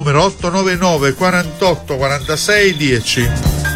numero 899 48 46 10.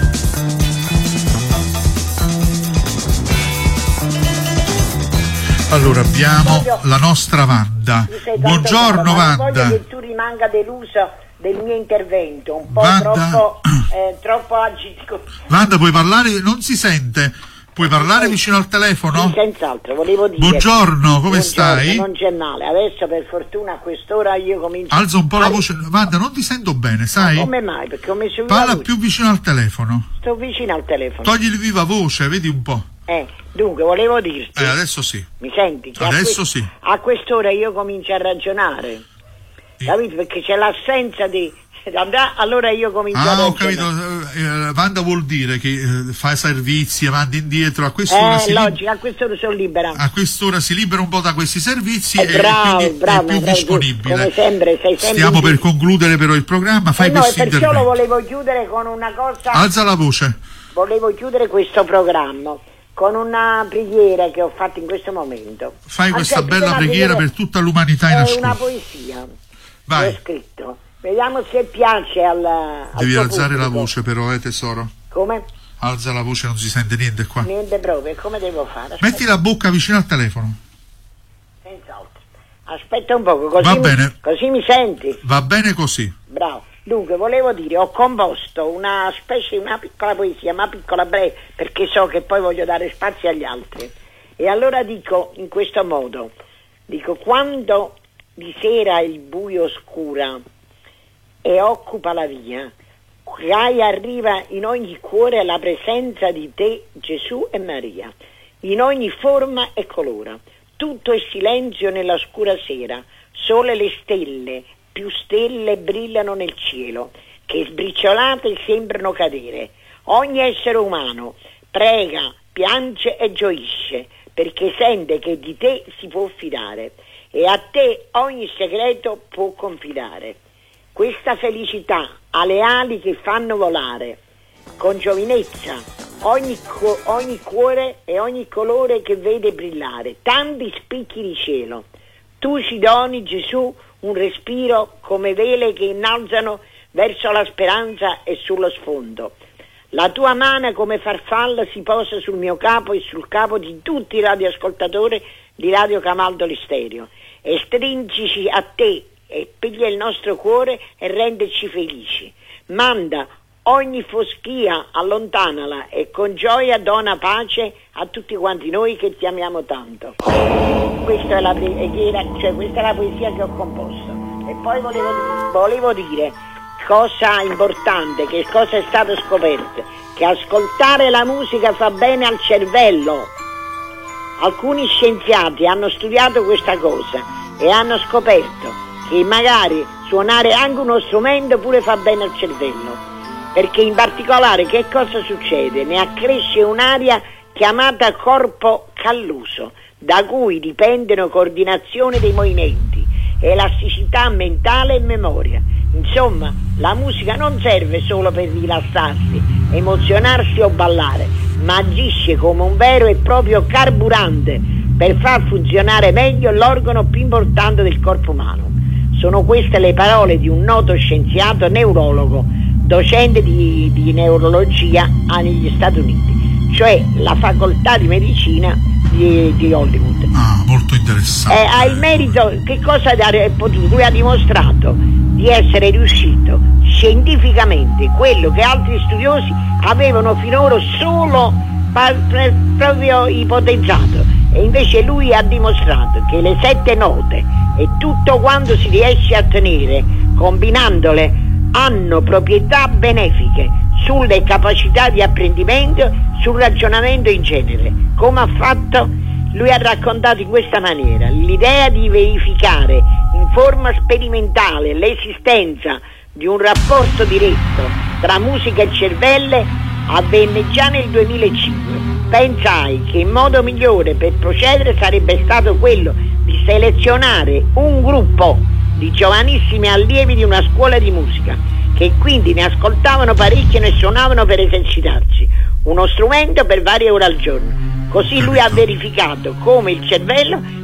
Allora abbiamo la nostra Wanda. Buongiorno Wanda. Voglio che tu rimanga deluso del mio intervento, un po' Wanda, troppo agito. Wanda, puoi parlare? Non si sente. Puoi parlare vicino al telefono? Sì, senz'altro, volevo dire. Buongiorno, come stai? Non c'è male, adesso per fortuna a quest'ora io comincio. Alza un po' la voce. Wanda, non ti sento bene, sai? Ma come mai? Perché ho messo via Parla più vicino al telefono. Sto vicino al telefono. Togli il viva voce, vedi un po'. Dunque, volevo dirti. Adesso sì. Mi senti? Che adesso sì. A quest'ora io comincio a ragionare. Sì. Capito? Perché c'è l'assenza di. Allora io comincio a ragionare. Ho capito. Wanda vuol dire che fa servizi avanti e indietro. A quest'ora logico, a quest'ora sono libera. A quest'ora si libera un po' da questi servizi e bravo, è più disponibile. Come sempre, sei sempre. Stiamo per concludere però il programma. Fai questo perciò intervento. lo volevo chiudere con una cosa. Alza la voce. Volevo chiudere questo programma con una preghiera che ho fatto in questo momento. Fai questa bella preghiera per tutta l'umanità in ascolto. È una poesia. Vai. Ho scritto. Vediamo se piace al Devi alzare pubblico. La voce però, tesoro. Come? Alza la voce, non si sente niente qua. Niente proprio, come devo fare? Aspetta. Metti la bocca vicino al telefono. Senz'altro. Aspetta un poco, così, Va bene. Così mi senti? Va bene così. Bravo. Dunque, volevo dire, ho composto una piccola poesia, ma piccola, breve, perché so che poi voglio dare spazio agli altri. E allora dico in questo modo, quando di sera il buio oscura e occupa la via, arriva in ogni cuore la presenza di te, Gesù e Maria, in ogni forma e colore. Tutto è silenzio nella scura sera, sole le stelle, più stelle brillano nel cielo, che sbriciolate sembrano cadere. Ogni essere umano prega, piange e gioisce, perché sente che di te si può fidare, e a te ogni segreto può confidare. Questa felicità ha le ali che fanno volare, con giovinezza, ogni cuore e ogni colore che vede brillare, tanti spicchi di cielo. Tu ci doni, Gesù, un respiro come vele che innalzano verso la speranza e sullo sfondo. La tua mano come farfalla si posa sul mio capo e sul capo di tutti i radioascoltatori di Radio Camaldoli Stereo, e stringici a te e piglia il nostro cuore e rendeci felici. Manda ogni foschia, allontanala, e con gioia dona pace a tutti quanti noi che ti amiamo tanto. Questa è la preghiera, cioè questa è la poesia che ho composto. E poi volevo dire cosa importante, che cosa è stato scoperto, che ascoltare la musica fa bene al cervello. Alcuni scienziati hanno studiato questa cosa e hanno scoperto che magari suonare anche uno strumento pure fa bene al cervello, perché in particolare che cosa succede? Ne accresce un'area chiamata corpo calloso, da cui dipendono coordinazione dei movimenti, elasticità mentale e memoria. Insomma, la musica non serve solo per rilassarsi, emozionarsi o ballare, ma agisce come un vero e proprio carburante per far funzionare meglio l'organo più importante del corpo umano. Sono queste le parole di un noto scienziato neurologo, docente di neurologia negli Stati Uniti, cioè la facoltà di medicina di Hollywood. Molto interessante. Ha il merito, che cosa ha potuto? Lui ha dimostrato di essere riuscito scientificamente quello che altri studiosi avevano finora solo proprio ipotizzato, e invece lui ha dimostrato che le 7 note e tutto quanto si riesce a tenere combinandole hanno proprietà benefiche sulle capacità di apprendimento, sul ragionamento in genere. Come ha fatto? Lui ha raccontato in questa maniera: l'idea di verificare in forma sperimentale l'esistenza di un rapporto diretto tra musica e cervelle avvenne già nel 2005. Pensai che il modo migliore per procedere sarebbe stato quello di selezionare un gruppo di giovanissimi allievi di una scuola di musica, che quindi ne ascoltavano parecchio e ne suonavano per esercitarsi uno strumento per varie ore al giorno. Così lui ha verificato come il cervello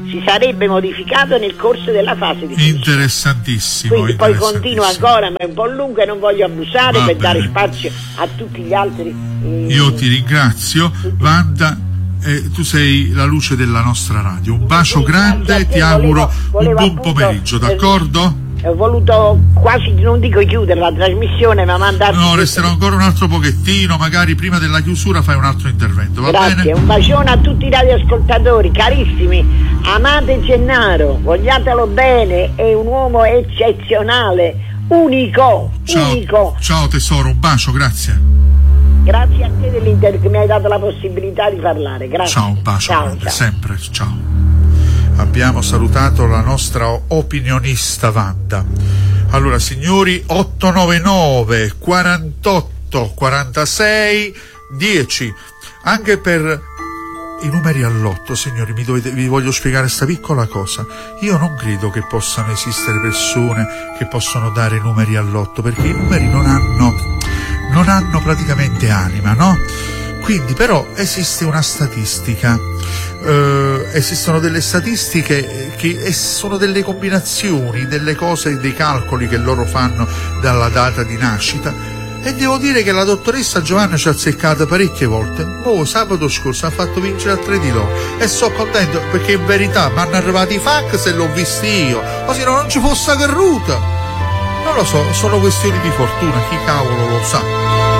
si sarebbe modificato nel corso della fase di crescita. Interessantissimo. Quindi poi continuo ancora, ma è un po' lungo e non voglio abusare per dare spazio a tutti gli altri. Io ti ringrazio, Wanda. Tu sei la luce della nostra radio. Un bacio grande, ti auguro un buon pomeriggio, d'accordo? Ho voluto quasi, non dico chiudere la trasmissione, ma mandarti... No, resterò ancora un altro pochettino, magari prima della chiusura fai un altro intervento, va Grazie, bene? Un bacione a tutti i radioascoltatori, carissimi, amate Gennaro, vogliatelo bene, è un uomo eccezionale, unico. Ciao tesoro, un bacio, grazie. Grazie a te dell'intervento che mi hai dato la possibilità di parlare, grazie. Ciao, un bacio grande, sempre, ciao. Abbiamo salutato la nostra opinionista Wanda. Allora signori, 899 48 46 10, anche per i numeri all'otto, signori, vi voglio spiegare questa piccola cosa. Io non credo che possano esistere persone che possono dare numeri all'otto, perché i numeri non hanno praticamente anima, no? Quindi però esiste una statistica, esistono delle statistiche che sono delle combinazioni, delle cose, dei calcoli che loro fanno dalla data di nascita, e devo dire che la dottoressa Giovanna ci ha azzeccata parecchie volte. Sabato scorso ha fatto vincere a 3 di loro e sono contento, perché in verità mi hanno arrivati i fax e l'ho visti io, così non ci fosse carruta. Non lo so, sono questioni di fortuna, chi cavolo lo sa.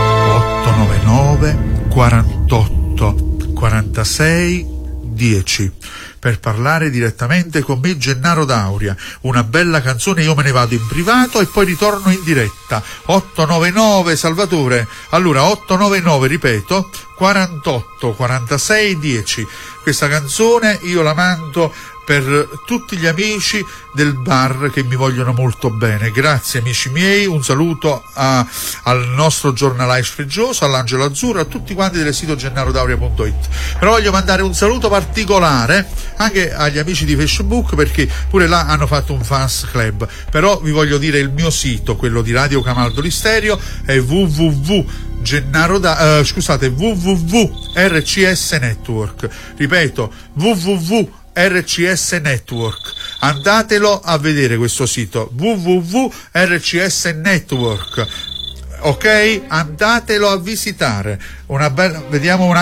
899 48 46 10 per parlare direttamente con me, Gennaro D'Auria. Una bella canzone, io me ne vado in privato e poi ritorno in diretta. 899 Salvatore, allora 899, ripeto, 48 46 10. Questa canzone io la mando per tutti gli amici del bar che mi vogliono molto bene. Grazie amici miei, un saluto al nostro giornalaio sfreggioso, all'Angelo Azzurro, a tutti quanti del sito gennarodauria.it. Però voglio mandare un saluto particolare anche agli amici di Facebook, perché pure là hanno fatto un fans club. Però vi voglio dire il mio sito, quello di Radio Camaldoli Stereo, è www.RCS Network. Ripeto, www.RCS Network. Andatelo a vedere questo sito, www.RCS Network. Ok? Andatelo a visitare. Vediamo